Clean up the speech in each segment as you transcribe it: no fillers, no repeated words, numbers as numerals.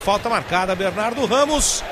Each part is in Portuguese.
Falta marcada, Bernardo Ramos.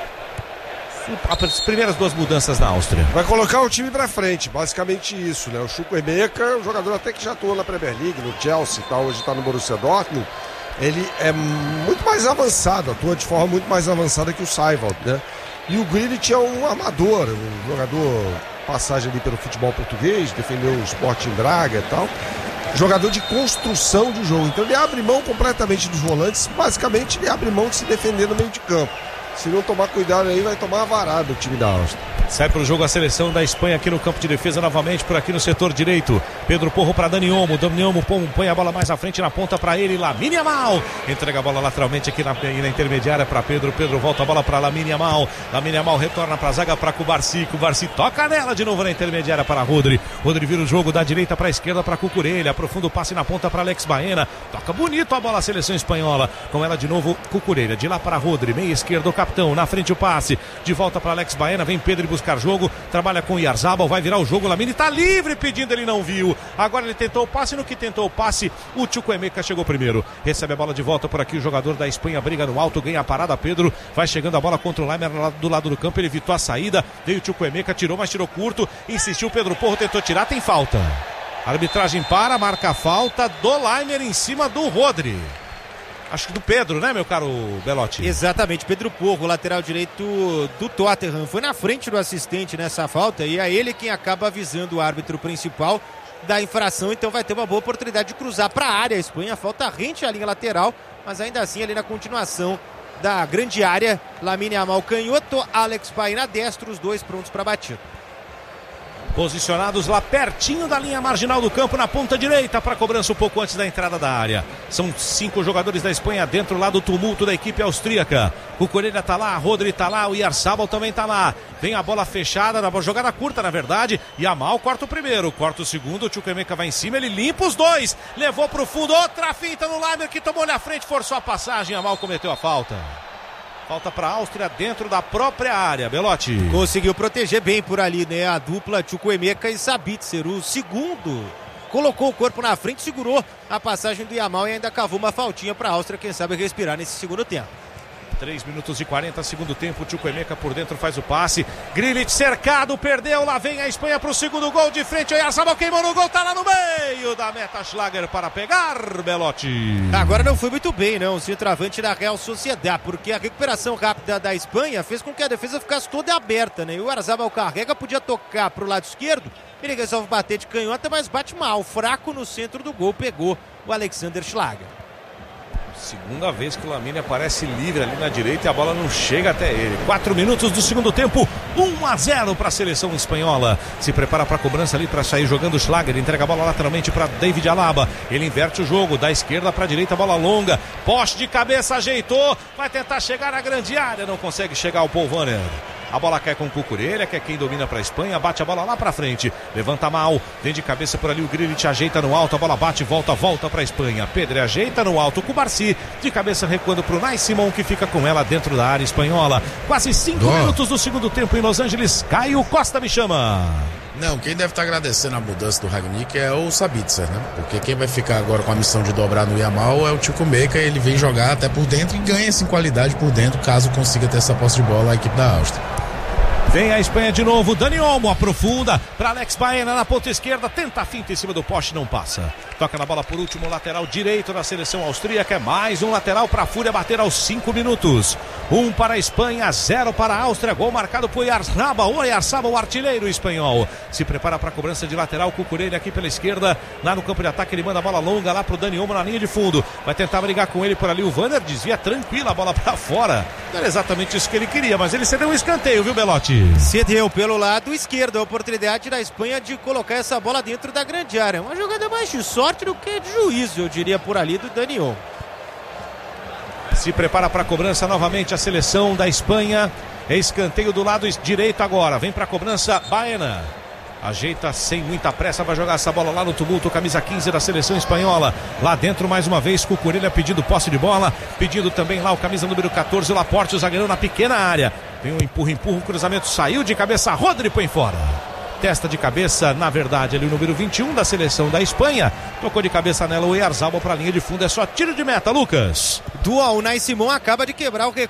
As primeiras duas mudanças na Áustria. Vai colocar o time pra frente, basicamente isso, né? O Chukwuemeka, um jogador até que já atuou na Premier League, no Chelsea e tal, hoje tá no Borussia Dortmund. Ele é muito mais avançado, atua de forma muito mais avançada que o Seiwald, né? E o Grealish é um armador, um jogador, passagem ali pelo futebol português, defendeu o Sporting Braga e tal. Jogador de construção de jogo, então ele abre mão completamente dos volantes, basicamente ele abre mão de se defender no meio de campo. Se não tomar cuidado aí, vai tomar a varada o time da Áustria. Sai para o jogo a seleção da Espanha aqui no campo de defesa novamente, por aqui no setor direito. Pedro Porro para Dani Olmo. Dani Olmo põe a bola mais à frente na ponta para ele. Lamine Yamal entrega a bola lateralmente aqui na intermediária para Pedro. Pedro volta a bola para Lamine Yamal. Lamine Yamal retorna para a zaga para Cubarsí. Cubarsí toca nela de novo na intermediária para Rodri. Rodri vira o jogo da direita para a esquerda para Cucurella. Aprofunda o passe na ponta para Alex Baena. Toca bonito a bola a seleção espanhola. Com ela de novo Cucurella. De lá para Rodri. Meia esquerda o capitão. Na frente o passe. De volta para Alex Baena. Vem Pedro buscar jogo, trabalha com o Oyarzabal, vai virar o jogo, Lamine tá livre pedindo, ele não viu, agora ele tentou o passe, no que tentou o passe, o Chukwuemeka chegou primeiro, recebe a bola de volta por aqui, o jogador da Espanha briga no alto, ganha a parada, Pedro, vai chegando a bola contra o Leimer do lado do campo, ele evitou a saída, veio o Chukwuemeka, tirou, mas tirou curto, insistiu, Pedro Porro tentou tirar, tem falta, a arbitragem marca a falta do Leimer em cima do Rodri. Acho que do Pedro, né, meu caro Belotti? Exatamente, Pedro Porro, lateral direito do Tottenham. Foi na frente do assistente nessa falta e é ele quem acaba avisando o árbitro principal da infração. Então vai ter uma boa oportunidade de cruzar para a área. A Espanha, falta rente à linha lateral, mas ainda assim ali na continuação da grande área. Lamine Yamal canhoto, Alex Baena destro, os dois prontos para batida. Posicionados lá pertinho da linha marginal do campo, na ponta direita, para cobrança um pouco antes da entrada da área. São 5 jogadores da Espanha dentro lá do tumulto da equipe austríaca. O Cucurella tá lá, Rodri tá lá, o Oyarzabal também tá lá. Vem a bola fechada, na jogada curta na verdade. Yamal corta o primeiro, corta o segundo, o Chukwuemeka vai em cima, ele limpa os dois. Levou pro fundo, outra finta no Leimer que tomou na frente, forçou a passagem, Yamal cometeu a falta. Falta para a Áustria dentro da própria área, Belotti. Conseguiu proteger bem por ali, né? A dupla Chukwuemeka e Sabitzer. O segundo colocou o corpo na frente, segurou a passagem do Yamal e ainda cavou uma faltinha para a Áustria, quem sabe respirar nesse segundo tempo. 3 minutos e 40, segundo tempo, Chukwuemeka por dentro faz o passe, Grealish cercado, perdeu, lá vem a Espanha pro segundo gol de frente, Oyarzabal queimou no gol, tá lá no meio da meta, Schlager para pegar, Belotti. Agora não foi muito bem, não, o centroavante da Real Sociedad, porque a recuperação rápida da Espanha fez com que a defesa ficasse toda aberta, né? E o Oyarzabal carrega, podia tocar pro lado esquerdo, ele resolve bater de canhota, mas bate mal, fraco no centro do gol, pegou o Alexander Schlager. Segunda vez que o Lamine aparece livre ali na direita e a bola não chega até ele. 4 minutos do segundo tempo, 1-0 para a seleção espanhola. Se prepara para a cobrança ali para sair jogando o Schlager. Entrega a bola lateralmente para David Alaba. Ele inverte o jogo, da esquerda para a direita, bola longa. Poste de cabeça, ajeitou. Vai tentar chegar na grande área, não consegue chegar o Paul Wanner. A bola cai com o Cucurella, que é quem domina para a Espanha, bate a bola lá para frente, levanta mal, vem de cabeça por ali o Grealish, ajeita no alto, a bola bate, volta para a Espanha, Pedro ajeita no alto, Cubarsí, de cabeça recuando para o Nai Simon, que fica com ela dentro da área espanhola. Quase 5 minutos do segundo tempo em Los Angeles, Caio Costa me chama. Não, quem deve estar agradecendo a mudança do Rangnick é o Sabitzer, né? Porque quem vai ficar agora com a missão de dobrar no Yamal é o Chukwuemeka, ele vem jogar até por dentro e ganha em qualidade por dentro, caso consiga ter essa posse de bola a equipe da Áustria. Vem a Espanha de novo, Dani Olmo aprofunda para Alex Baena na ponta esquerda, tenta a finta em cima do poste, não passa. Toca na bola por último, lateral direito da seleção austríaca, é mais um lateral para a Fúria bater aos 5 minutos. 1 para a Espanha, 0 para a Áustria, gol marcado por Oyarzabal, o artilheiro espanhol. Se prepara para a cobrança de lateral, Cucurella aqui pela esquerda, lá no campo de ataque, ele manda a bola longa lá pro Dani Olmo na linha de fundo. Vai tentar brigar com ele por ali, o Wanner desvia tranquila a bola para fora. Não era exatamente isso que ele queria, mas ele cedeu um escanteio, viu, Belotti? Cedeu pelo lado esquerdo a oportunidade da Espanha de colocar essa bola dentro da grande área. Uma jogada mais de sorte do que de juízo, eu diria por ali, do Dani Olmo. Se prepara para a cobrança novamente a seleção da Espanha. É escanteio do lado direito agora. Vem para a cobrança Baena. Ajeita sem muita pressa, vai jogar essa bola lá no tumulto, camisa 15 da seleção espanhola. Lá dentro mais uma vez, Cucurella pedindo posse de bola, pedindo também lá o camisa número 14, o Laporte, o zagueirão na pequena área. Vem um empurra, o cruzamento saiu de cabeça, Rodri põe fora. testa de cabeça, na verdade, ali o número 21 da seleção da Espanha. Tocou de cabeça nela o Oyarzabal para a linha de fundo. É só tiro de meta, Lucas. Do Unai Simon acaba de quebrar o